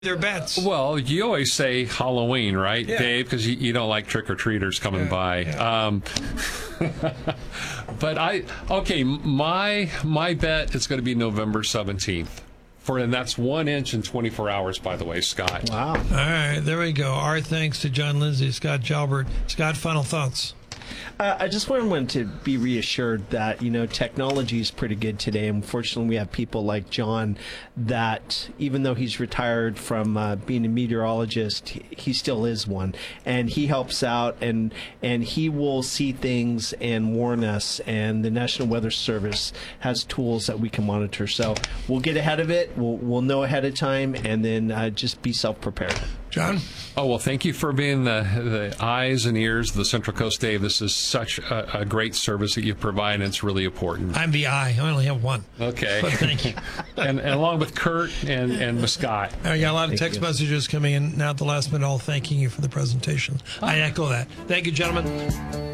their bets. Well, you always say Halloween, right, Yeah. Dave? Because you don't like trick-or-treaters coming by. Yeah. But my bet is going to be November 17th. And that's 1 inch in 24 hours, by the way, Scott. Wow. All right, there we go. Our thanks to John Lindsay, Scott Jalbert. Scott, final thoughts. I just wanted to be reassured that, technology is pretty good today. Unfortunately, we have people like John that, even though he's retired from being a meteorologist, he still is one. And he helps out, and he will see things and warn us. And the National Weather Service has tools that we can monitor. So we'll get ahead of it. We'll know ahead of time, and then just be self-prepared. John? Oh, well, thank you for being the eyes and ears of the Central Coast, Dave. This is such a great service that you provide, and it's really important. I'm the eye. I only have one. Okay. But thank you. and along with Kurt and with Scott. I got a lot of text messages coming in now at the last minute, all thanking you for the presentation. I echo that. Thank you, gentlemen.